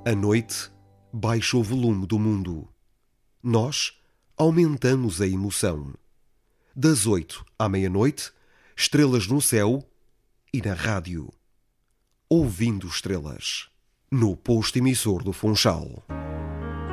A noite baixa o volume do mundo. Nós aumentamos a emoção. Das 8 à meia-noite, estrelas no céu e na rádio. Ouvindo estrelas. No posto emissor do Funchal.